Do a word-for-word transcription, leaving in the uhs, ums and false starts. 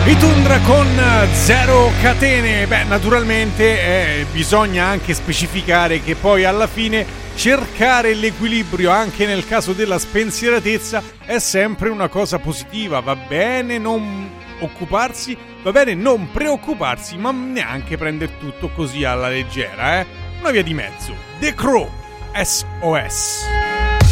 I Tundra con Zero Catene. Beh, naturalmente eh, bisogna anche specificare che poi alla fine cercare l'equilibrio anche nel caso della spensieratezza è sempre una cosa positiva. Va bene non occuparsi, va bene non preoccuparsi, ma neanche prendere tutto così alla leggera, eh? Una via di mezzo. The Crow, S O S.